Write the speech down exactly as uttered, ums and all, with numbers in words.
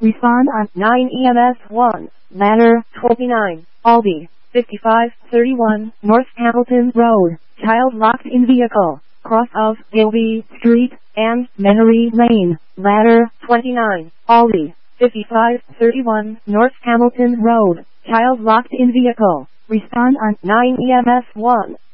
Respond on nine E M S one, ladder twenty-nine, Aldi, fifty-five thirty-one, North Hamilton Road, child locked in vehicle, cross of Gilby Street and Menery Lane, ladder twenty-nine, Aldi, fifty-five thirty-one, North Hamilton Road, child locked in vehicle. Respond on nine E M S one.